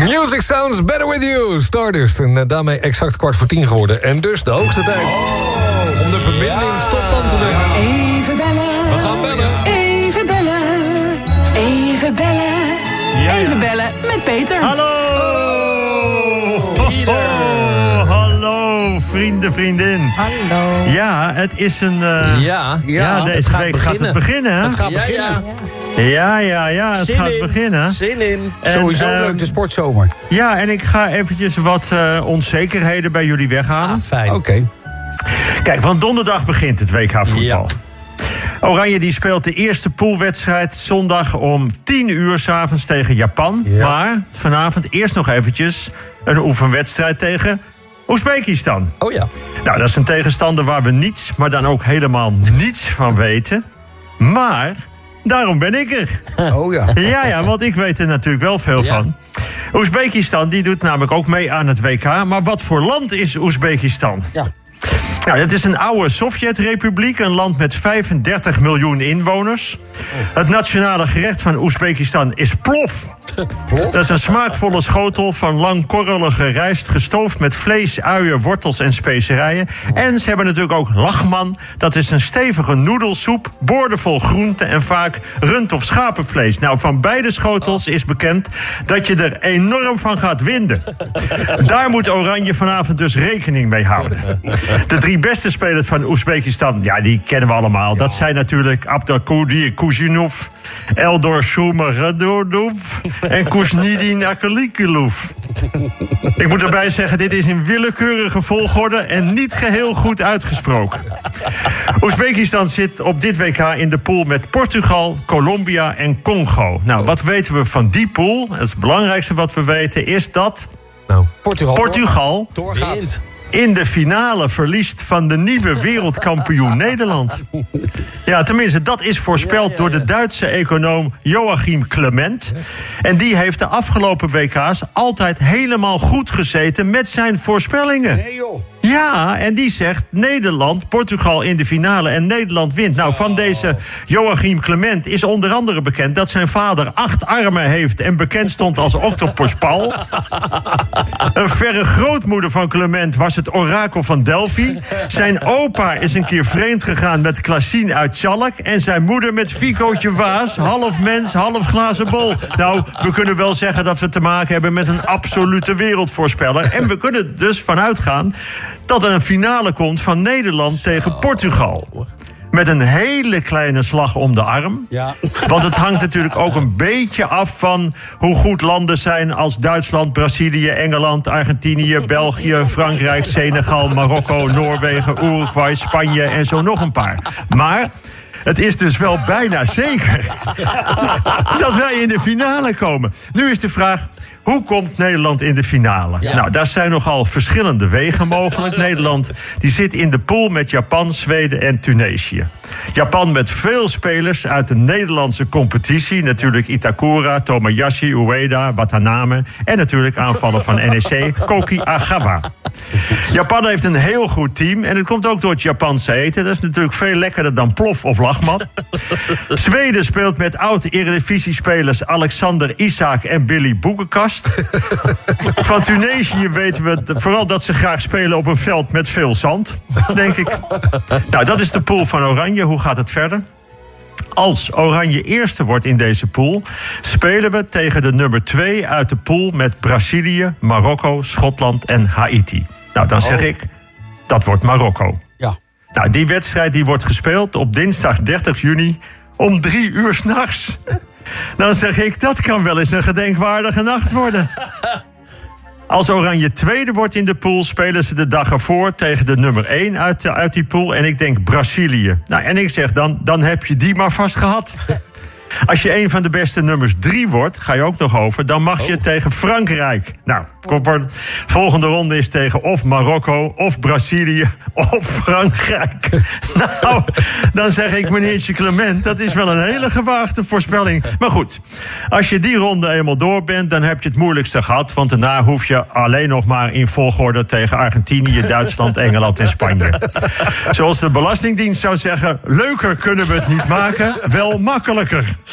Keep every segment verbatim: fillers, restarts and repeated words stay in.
Music sounds better with you. Stardust. En uh, daarmee exact kwart voor tien geworden. En dus de hoogste tijd oh, om de verbinding ja. tot dan te leggen. Even bellen. We gaan bellen. Even bellen. Even bellen. Ja, ja. Even bellen met Peter. Hallo. Peter. Oh, hallo, vrienden, vriendin. Hallo. Ja, het is een... Uh, ja, ja, ja, deze het gaat week beginnen. gaat het beginnen, hè? Het gaat Ja, beginnen. ja. Ja, ja, ja, het Zin gaat in. beginnen. Zin in. En, Sowieso uh, leuk, de sportzomer. Ja, en ik ga eventjes wat uh, onzekerheden bij jullie weghalen. Ah, fijn. Oké. Okay. Kijk, want donderdag begint het W K voetbal. Ja. Oranje die speelt de eerste poolwedstrijd zondag om tien uur 's avonds tegen Japan. Ja. Maar vanavond eerst nog eventjes een oefenwedstrijd tegen Oezbekistan. Oh ja. Nou, dat is een tegenstander waar we niets, maar dan ook helemaal niets van weten. Maar daarom ben ik er. Oh ja. Ja, ja, want ik weet er natuurlijk wel veel Ja. van. Oezbekistan die doet namelijk ook mee aan het W K. Maar wat voor land is Oezbekistan? Ja. Nou, het is een oude Sovjet-republiek, een land met vijfendertig miljoen inwoners. Het nationale gerecht van Oezbekistan is plof. Dat is een smaakvolle schotel van lang korrelige rijst, gestoofd met vlees, uien, wortels en specerijen. En ze hebben natuurlijk ook lachman. Dat is een stevige noedelsoep, boordevol groenten en vaak rund- of schapenvlees. Nou, van beide schotels is bekend dat je er enorm van gaat winden. Daar moet Oranje vanavond dus rekening mee houden. De drie beste spelers van Oezbekistan, ja, die kennen we allemaal. Dat zijn natuurlijk Abdelkadir Kuzhinov, Eldor Shomurodov en Kuznidin Akalikulov. Ik moet erbij zeggen, dit is in willekeurige volgorde en niet geheel goed uitgesproken. Oezbekistan zit op dit W K in de pool met Portugal, Colombia en Congo. Nou, wat weten we van die pool? Het belangrijkste wat we weten is dat Nou, Portugal. Portugal Doorgaat. in de finale verliest van de nieuwe wereldkampioen Nederland. Ja, tenminste, dat is voorspeld Ja, ja, ja. door de Duitse econoom Joachim Clement. En die heeft de afgelopen W K's altijd helemaal goed gezeten met zijn voorspellingen. Nee joh. Ja, en die zegt Nederland, Portugal in de finale en Nederland wint. Nou, van deze Joachim Clement is onder andere bekend dat zijn vader acht armen heeft en bekend stond als Octopus Paul. Een verre grootmoeder van Clement was het orakel van Delphi. Zijn opa is een keer vreemd gegaan met Klaasien uit Tjalk. En zijn moeder met Ficootje Waas, half mens, half glazen bol. Nou, we kunnen wel zeggen dat we te maken hebben met een absolute wereldvoorspeller. En we kunnen er dus vanuit gaan dat er een finale komt van Nederland tegen Portugal. Met een hele kleine slag om de arm. Ja. Want het hangt natuurlijk ook een beetje af van hoe goed landen zijn als Duitsland, Brazilië, Engeland, Argentinië, België, Frankrijk, Senegal, Marokko, Noorwegen, Uruguay, Spanje en zo nog een paar. Maar het is dus wel bijna zeker dat wij in de finale komen. Nu is de vraag, hoe komt Nederland in de finale? Ja. Nou, daar zijn nogal verschillende wegen mogelijk. Nederland die zit in de pool met Japan, Zweden en Tunesië. Japan met veel spelers uit de Nederlandse competitie. Natuurlijk Itakura, Tomoyashi, Ueda, Watanabe. En natuurlijk aanvallen van N E C, Koki Agawa. Japan heeft een heel goed team. En het komt ook door het Japanse eten. Dat is natuurlijk veel lekkerder dan plof of lachman. Zweden speelt met oud-Eredivisie-spelers Alexander Isak en Billy Boekenkast. Van Tunesië weten we vooral dat ze graag spelen op een veld met veel zand, denk ik. Nou, dat is de pool van Oranje. Hoe gaat het verder? Als Oranje eerste wordt in deze pool, spelen we tegen de nummer twee uit de pool met Brazilië, Marokko, Schotland en Haiti. Nou, dan zeg Oh. ik, dat wordt Marokko. Ja. Nou, die wedstrijd die wordt gespeeld op dinsdag dertig juni om drie uur 's nachts. Dan zeg ik, dat kan wel eens een gedenkwaardige nacht worden. Als Oranje tweede wordt in de pool, spelen ze de dag ervoor tegen de nummer één uit, de, uit die pool. En ik denk Brazilië. Nou, en ik zeg dan, dan heb je die maar vast gehad. Als je een van de beste nummers drie wordt, ga je ook nog over, dan mag je Oh. tegen Frankrijk. Nou, de volgende ronde is tegen of Marokko, of Brazilië, of Frankrijk. Nou, dan zeg ik, meneertje Clement, dat is wel een hele gewaagde voorspelling. Maar goed, als je die ronde eenmaal door bent, dan heb je het moeilijkste gehad. Want daarna hoef je alleen nog maar in volgorde tegen Argentinië, Duitsland, Engeland en Spanje. Zoals de Belastingdienst zou zeggen, leuker kunnen we het niet maken, wel makkelijker.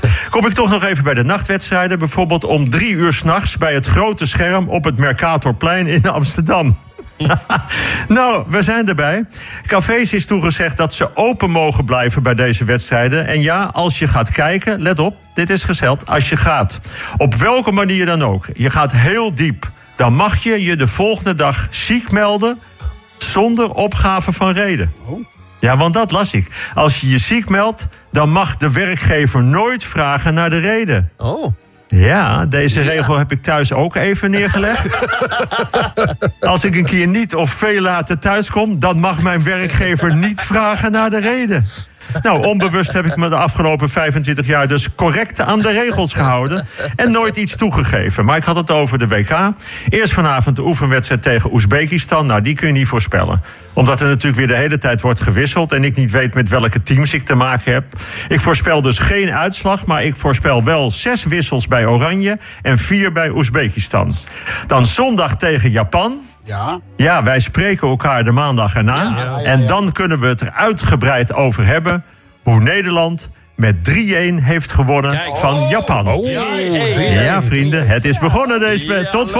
Kom ik toch nog even bij de nachtwedstrijden. Bijvoorbeeld om drie uur 's nachts bij het grote scherm op het Mercatorplein in Amsterdam. Nou, we zijn erbij. Cafés is toegezegd dat ze open mogen blijven bij deze wedstrijden. En ja, als je gaat kijken, let op, dit is gezegd, als je gaat. Op welke manier dan ook. Je gaat heel diep. Dan mag je je de volgende dag ziek melden zonder opgave van reden. Ja, want dat las ik. Als je je ziek meldt, dan mag de werkgever nooit vragen naar de reden. Oh. Ja, deze regel heb ik thuis ook even neergelegd. Als ik een keer niet of veel later thuis kom, dan mag mijn werkgever niet vragen naar de reden. Nou, onbewust heb ik me de afgelopen vijfentwintig jaar dus correct aan de regels gehouden. En nooit iets toegegeven. Maar ik had het over de W K. Eerst vanavond de oefenwedstrijd tegen Oezbekistan. Nou, die kun je niet voorspellen. Omdat er natuurlijk weer de hele tijd wordt gewisseld. En ik niet weet met welke teams ik te maken heb. Ik voorspel dus geen uitslag. Maar ik voorspel wel zes wissels bij Oranje. En vier bij Oezbekistan. Dan zondag tegen Japan. Ja. Ja, wij spreken elkaar de maandag erna. Ja, ja, ja. En dan kunnen we het er uitgebreid over hebben hoe Nederland met drie-een heeft gewonnen Kijk. van Japan. Oh, Ja, drie-een. Ja, vrienden, het is begonnen deze Ja, Tot